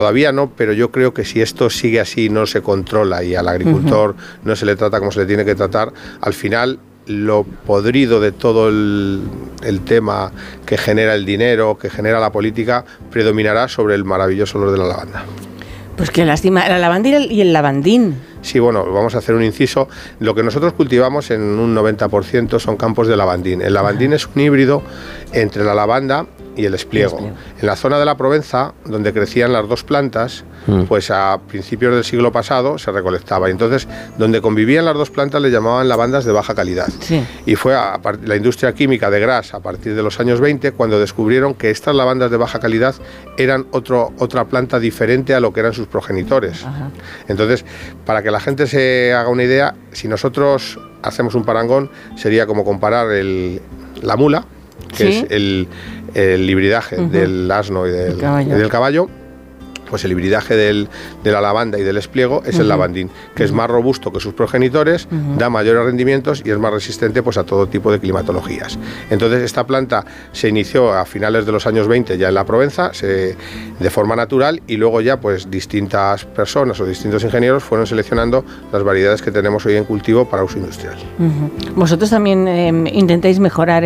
Todavía no, pero yo creo que si esto sigue así, no se controla y al agricultor no se le trata como se le tiene que tratar, al final lo podrido de todo el tema que genera el dinero, que genera la política, predominará sobre el maravilloso olor de la lavanda. Pues qué lástima, la lavanda y el lavandín. Sí, bueno, vamos a hacer un inciso. Lo que nosotros cultivamos en un 90% son campos de lavandín. El lavandín es un híbrido entre la lavanda y el espliego. En la zona de la Provenza, donde crecían las dos plantas, pues a principios del siglo pasado se recolectaba. Y entonces, donde convivían las dos plantas le llamaban lavandas de baja calidad. Sí. Y fue la industria química de Gras, a partir de los años 20, cuando descubrieron que estas lavandas de baja calidad eran otra planta diferente a lo que eran sus progenitores. Ajá. Entonces, para que la gente se haga una idea, si nosotros hacemos un parangón, sería como comparar la mula, que es el hibridaje del asno y del caballo, pues el hibridaje de la lavanda y del espliego es el lavandín, que es más robusto que sus progenitores, da mayores rendimientos y es más resistente pues a todo tipo de climatologías. Entonces esta planta se inició a finales de los años 20 ya en la Provenza, de forma natural, y luego ya pues distintas personas o distintos ingenieros fueron seleccionando las variedades que tenemos hoy en cultivo para uso industrial. ¿Vosotros también intentáis mejorar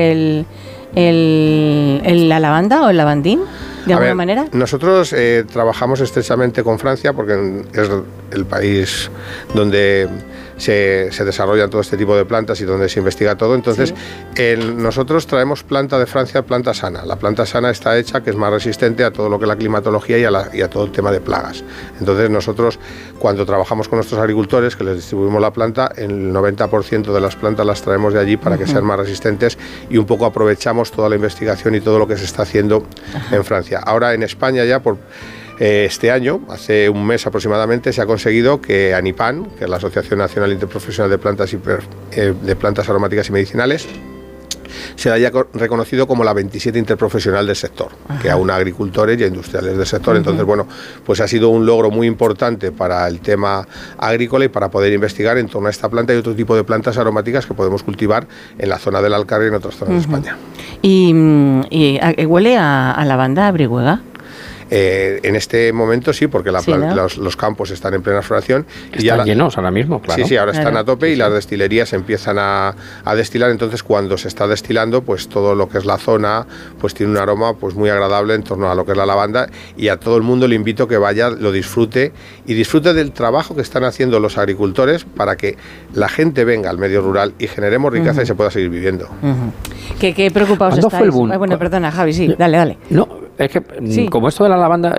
la lavanda o el lavandín? ¿De alguna manera? Nosotros trabajamos estrechamente con Francia porque es el país donde se desarrollan todo este tipo de plantas y donde se investiga todo. Entonces, nosotros traemos planta de Francia, planta sana. La planta sana está hecha, que es más resistente a todo lo que es la climatología y a todo el tema de plagas. Entonces, nosotros, cuando trabajamos con nuestros agricultores, que les distribuimos la planta, el 90% de las plantas las traemos de allí para que sean más resistentes y un poco aprovechamos toda la investigación y todo lo que se está haciendo en Francia. Ahora, en España ya, este año, hace un mes aproximadamente, se ha conseguido que ANIPAN, que es la Asociación Nacional Interprofesional de Plantas Aromáticas y Medicinales, se haya reconocido como la 27 interprofesional del sector, que aúna a agricultores y a industriales del sector. Entonces, bueno, pues ha sido un logro muy importante para el tema agrícola y para poder investigar en torno a esta planta y otro tipo de plantas aromáticas que podemos cultivar en la zona del Alcarria y en otras zonas de España. ¿Y huele a lavanda, a brihuega? En este momento sí, porque los campos están en plena floración. Están llenos ahora mismo, claro. Sí, ahora están a tope y las destilerías empiezan a destilar. Entonces, cuando se está destilando, pues todo lo que es la zona pues tiene un aroma pues muy agradable en torno a lo que es la lavanda, y a todo el mundo le invito que vaya, lo disfrute y disfrute del trabajo que están haciendo los agricultores para que la gente venga al medio rural y generemos riqueza y se pueda seguir viviendo. ¿Qué preocupados estáis? Bueno, perdona, Javi, sí, dale. No, es que como esto de la lavanda,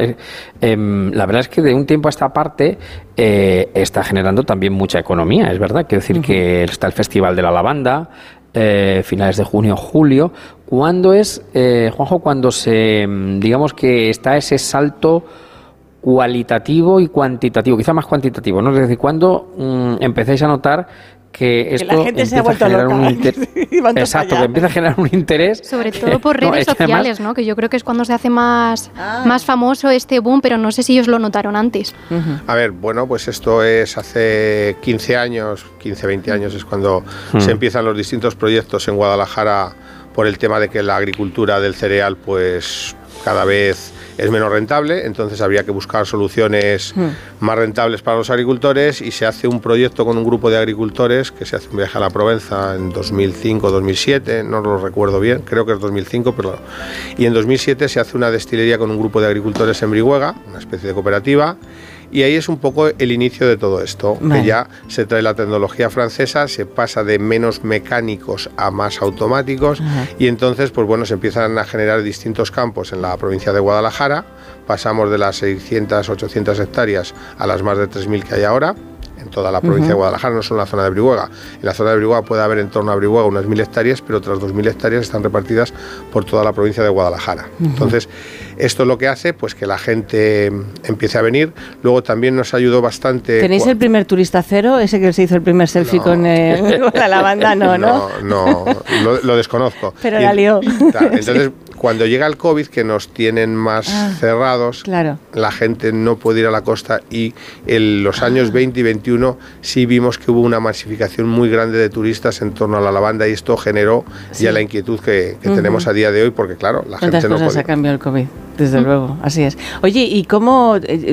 la verdad es que de un tiempo a esta parte está generando también mucha economía, es verdad. Quiero decir que está el Festival de la Lavanda, finales de junio, julio. ¿Cuándo es, Juanjo, cuando digamos que está ese salto cualitativo y cuantitativo, quizá más cuantitativo, ¿no? Es decir, ¿cuándo empezáis a notar que esto la gente se ha vuelto loca? Exacto, que empieza a generar un interés. Sobre todo por redes sociales, ¿no? Que yo creo que es cuando se hace más famoso este boom, pero no sé si ellos lo notaron antes. A ver, bueno, pues esto es hace 15 años, 15, 20 años es cuando se empiezan los distintos proyectos en Guadalajara por el tema de que la agricultura del cereal pues cada vez es menos rentable, entonces habría que buscar soluciones más rentables para los agricultores, y se hace un proyecto con un grupo de agricultores que se hace un viaje a la Provenza en 2005, 2007, no lo recuerdo bien, creo que es 2005, y en 2007 se hace una destilería con un grupo de agricultores en Brihuega, una especie de cooperativa. Y ahí es un poco el inicio de todo esto, que ya se trae la tecnología francesa, se pasa de menos mecánicos a más automáticos, y entonces pues bueno, se empiezan a generar distintos campos en la provincia de Guadalajara. Pasamos de las 600, 800 hectáreas a las más de 3.000 que hay ahora en toda la provincia de Guadalajara, no solo en la zona de Brihuega. En la zona de Brihuega puede haber en torno a Brihuega unas 1.000 hectáreas, pero otras 2.000 hectáreas están repartidas por toda la provincia de Guadalajara. Entonces, esto es lo que hace pues que la gente empiece a venir. Luego también nos ayudó bastante... ¿Tenéis el primer turista cero? ¿Ese que se hizo el primer selfie con la lavanda? No, lo desconozco. Pero la lió. Entonces, cuando llega el COVID, que nos tienen más cerrados, la gente no puede ir a la costa, y en los años 20 y 21 sí vimos que hubo una masificación muy grande de turistas en torno a la lavanda, y esto generó ya la inquietud que tenemos a día de hoy, porque claro, la gente no podía. ¿Cuántas cosas ha cambiado el COVID? Desde luego, así es. Oye, ¿y cómo